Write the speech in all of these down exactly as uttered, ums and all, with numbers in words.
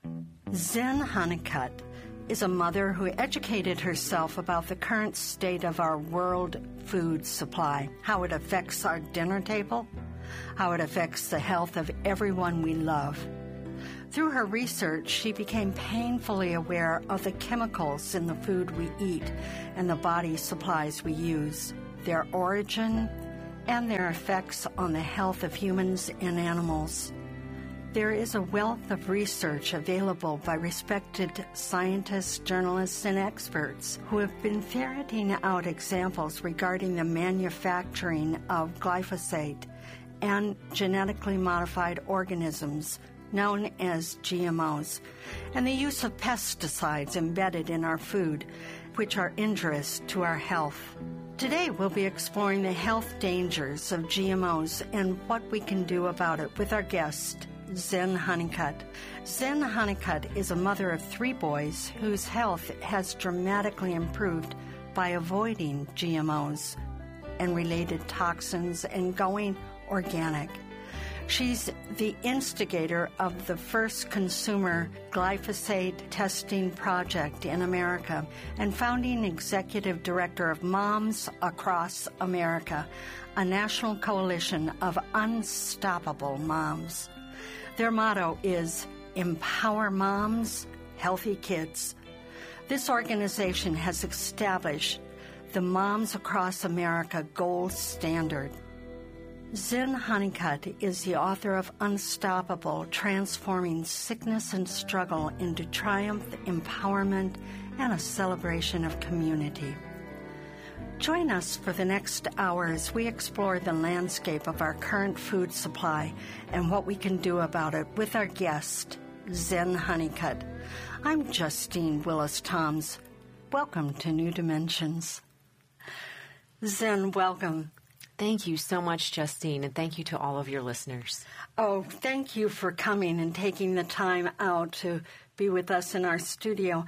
Zen Honeycutt is a mother who educated herself about the current state of our world food supply, how it affects our dinner table, how it affects the health of everyone we love. Through her research, she became painfully aware of the chemicals in the food we eat and the body supplies we use, their origin, and their effects on the health of humans and animals. There is a wealth of research available by respected scientists, journalists, and experts who have been ferreting out examples regarding the manufacturing of glyphosate and genetically modified organisms known as G M Os, and the use of pesticides embedded in our food, which are injurious to our health. Today, we'll be exploring the health dangers of G M Os and what we can do about it with our guest, Zen Honeycutt. Zen Honeycutt is a mother of three boys whose health has dramatically improved by avoiding G M Os and related toxins and going organic. She's the instigator of the first consumer glyphosate testing project in America and founding executive director of Moms Across America, a national coalition of unstoppable moms. Their motto is Empower Moms, Healthy Kids. This organization has established the Moms Across America gold standard. Zen Honeycutt is the author of Unstoppable, Transforming Sickness and Struggle into Triumph, Empowerment, and a Celebration of Community. Join us for the next hour as we explore the landscape of our current food supply and what we can do about it with our guest, Zen Honeycutt. I'm Justine Willis-Toms. Welcome to New Dimensions. Zen, welcome. Thank you so much, Justine, and thank you to all of your listeners. Oh, thank you for coming and taking the time out to be with us in our studio.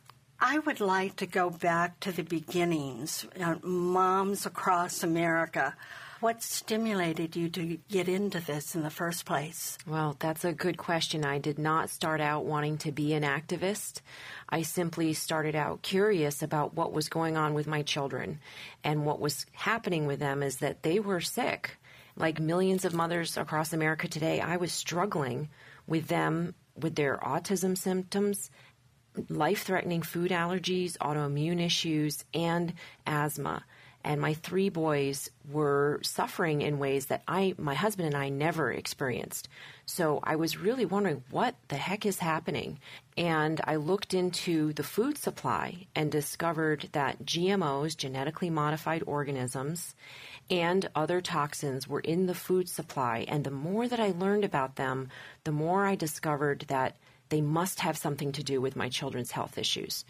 I would like to go back to the beginnings, uh, Moms Across America. What stimulated you to get into this in the first place? Well, that's a good question. I did not start out wanting to be an activist. I simply started out curious about what was going on with my children. And what was happening with them is that they were sick. Like millions of mothers across America today, I was struggling with them, with their autism symptoms, life-threatening food allergies, autoimmune issues, and asthma. And my three boys were suffering in ways that I, my husband and I never experienced. So I was really wondering what the heck is happening. And I looked into the food supply and discovered that G M Os, genetically modified organisms, and other toxins were in the food supply. And the more that I learned about them, the more I discovered that they must have something to do with my children's health issues.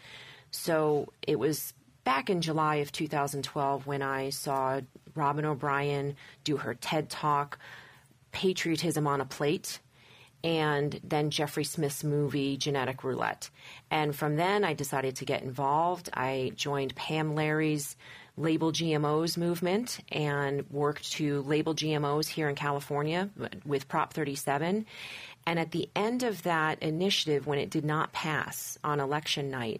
So it was back in July of two thousand twelve when I saw Robin O'Brien do her TED Talk, Patriotism on a Plate, and then Jeffrey Smith's movie, Genetic Roulette. And from then, I decided to get involved. I joined Pam Larry's Label G M Os movement and worked to label G M Os here in California with Prop thirty-seven. And at the end of that initiative, when it did not pass on election night,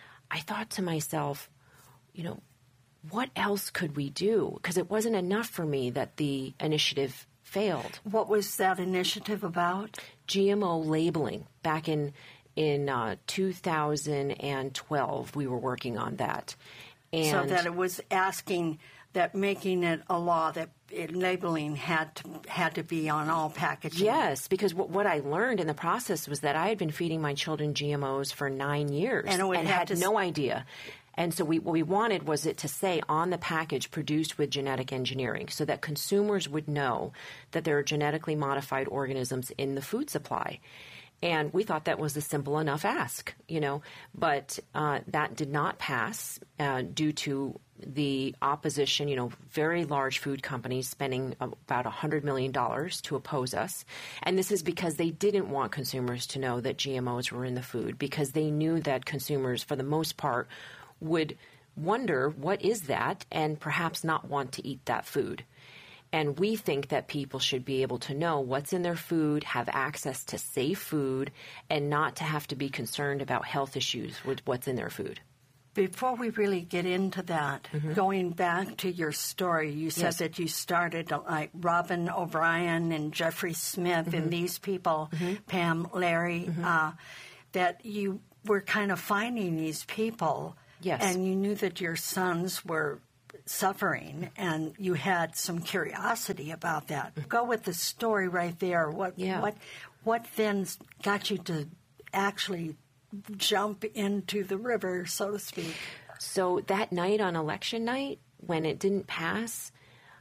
I thought to myself, you know, what else could we do? Because it wasn't enough for me that the initiative failed. What was that initiative about? G M O labeling. Back in in uh, two thousand twelve, we were working on that. And so that it was asking that making it a law that it, labeling had to had to be on all packaging. Yes, because what, what I learned in the process was that I had been feeding my children G M Os for nine years and, it would and have had to no idea. And so we, what we wanted was it to say on the package, produced with genetic engineering, so that consumers would know that there are genetically modified organisms in the food supply. And we thought that was a simple enough ask, you know, but uh, that did not pass uh, due to the opposition, you know, very large food companies spending about one hundred million dollars to oppose us. And this is because they didn't want consumers to know that G M Os were in the food, because they knew that consumers, for the most part, would wonder what is that and perhaps not want to eat that food. And we think that people should be able to know what's in their food, have access to safe food, and not to have to be concerned about health issues with what's in their food. Before we really get into that, mm-hmm. going back to your story, you said yes. that you started like Robin O'Brien and Jeffrey Smith mm-hmm. and these people, mm-hmm. Pam, Larry, mm-hmm. uh, that you were kind of finding these people, yes. and you knew that your sons were suffering, and you had some curiosity about that. Mm-hmm. Go with the story right there. What yeah. what what then got you to actually jump into the river, so to speak? So that night on election night, when it didn't pass,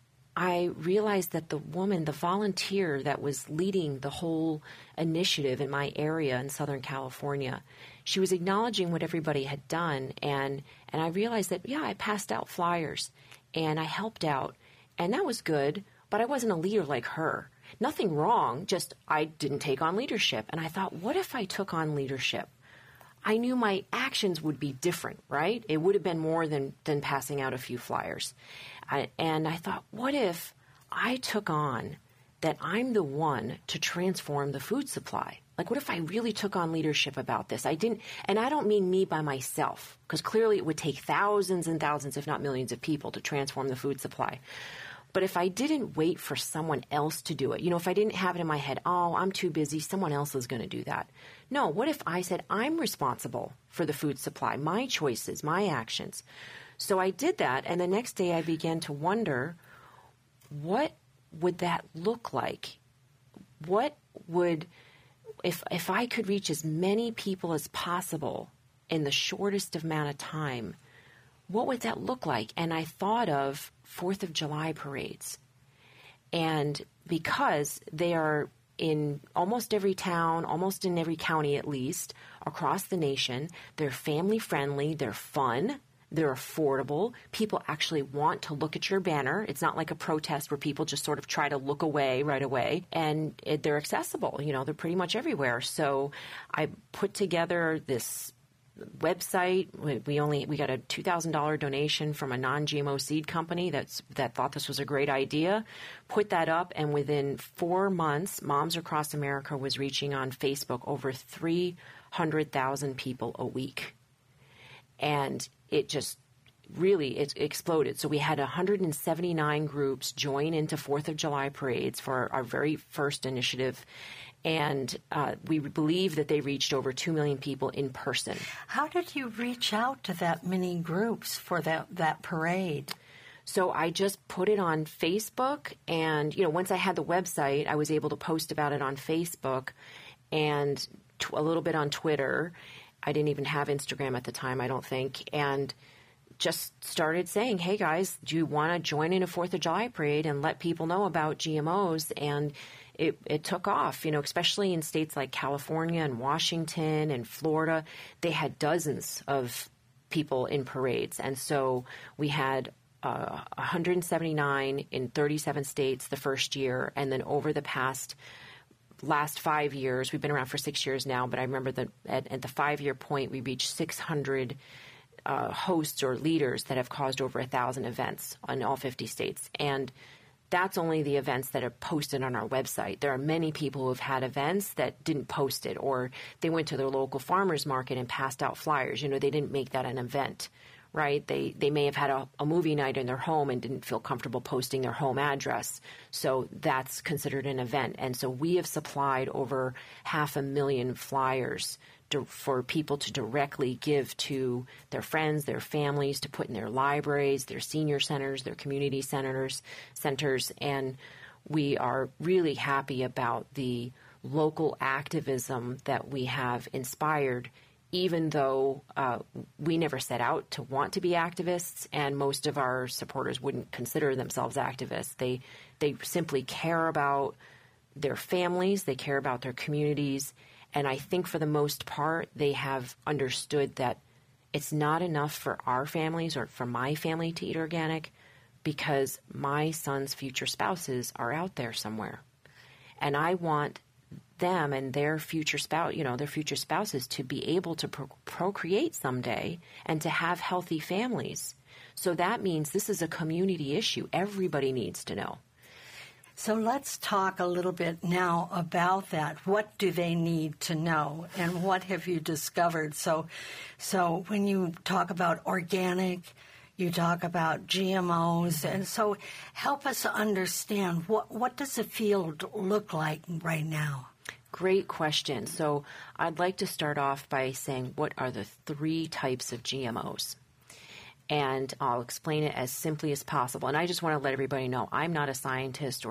I realized that the woman, the volunteer that was leading the whole initiative in my area in Southern California, she was acknowledging what everybody had done. And, and I realized that, yeah, I passed out flyers and I helped out. And that was good, but I wasn't a leader like her. Nothing wrong, just I didn't take on leadership. And I thought, what if I took on leadership? I knew my actions would be different, right? It would have been more than, than passing out a few flyers. I, and I thought, what if I took on that I'm the one to transform the food supply? Like, what if I really took on leadership about this? I didn't, and I don't mean me by myself, because clearly it would take thousands and thousands, if not millions of people to transform the food supply. But if I didn't wait for someone else to do it, you know, if I didn't have it in my head, oh, I'm too busy, someone else is going to do that. No, what if I said, I'm responsible for the food supply, my choices, my actions? So I did that, and the next day I began to wonder, what would that look like? What would, if if I could reach as many people as possible in the shortest amount of time, what would that look like? And I thought of Fourth of July parades. And because they are in almost every town, almost in every county at least, across the nation, they're family friendly, they're fun, they're affordable. People actually want to look at your banner. It's not like a protest where people just sort of try to look away right away. And it, they're accessible. You know, they're pretty much everywhere. So I put together this website. We only we got a two thousand dollars donation from a non-G M O seed company that's that thought this was a great idea. Put that up, and within four months, Moms Across America was reaching on Facebook over three hundred thousand people a week, and it just really it exploded. So we had one hundred seventy-nine groups join into Fourth of July parades for our very first initiative. And uh, we believe that they reached over two million people in person. How did you reach out to that many groups for that, that parade? So I just put it on Facebook. And, you know, once I had the website, I was able to post about it on Facebook and t- a little bit on Twitter. I didn't even have Instagram at the time, I don't think. And just started saying, hey, guys, do you want to join in a Fourth of July parade and let people know about G M Os? And It, it took off, you know, especially in states like California and Washington and Florida. They had dozens of people in parades. And so we had uh, one hundred seventy-nine in thirty-seven states the first year. And then over the past last five years, we've been around for six years now, but I remember that at, at the five-year point, we reached six hundred uh, hosts or leaders that have caused over one thousand events in all fifty states. And that's only the events that are posted on our website. There are many people who have had events that didn't post it, or they went to their local farmers market and passed out flyers. You know, they didn't make that an event, right? They they may have had a, a movie night in their home and didn't feel comfortable posting their home address. So that's considered an event. And so we have supplied over half a million flyers to, for people to directly give to their friends, their families, to put in their libraries, their senior centers, their community centers, centers. And we are really happy about the local activism that we have inspired, even though uh, we never set out to want to be activists, and most of our supporters wouldn't consider themselves activists. They they simply care about their families, they care about their communities, and I think for the most part, they have understood that it's not enough for our families or for my family to eat organic, because my son's future spouses are out there somewhere. And I want them and their future spouse, you know, their future spouses to be able to pro- procreate someday and to have healthy families. So that means this is a community issue. Everybody needs to know. So let's talk a little bit now about that. What do they need to know, and what have you discovered? So, so when you talk about organic, you talk about G M Os, and so help us understand what what does the field look like right now? Great question. So I'd like to start off by saying what are the three types of G M Os? And I'll explain it as simply as possible. And I just want to let everybody know I'm not a scientist